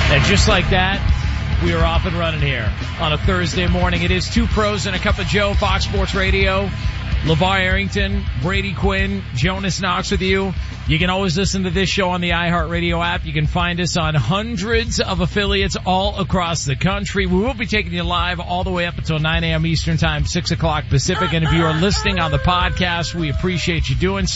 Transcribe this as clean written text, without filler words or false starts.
And just like that, we are off and running here on a Thursday morning. It is Two Pros and a Cup of Joe, Fox Sports Radio. LeVar Arrington, Brady Quinn, Jonas Knox with you. You can always listen to this show on the iHeartRadio app. You can find us on hundreds of affiliates all across the country. We will be taking you live all the way up until 9 a.m. Eastern Time, 6 o'clock Pacific. And if you are listening on the podcast, we appreciate you doing so.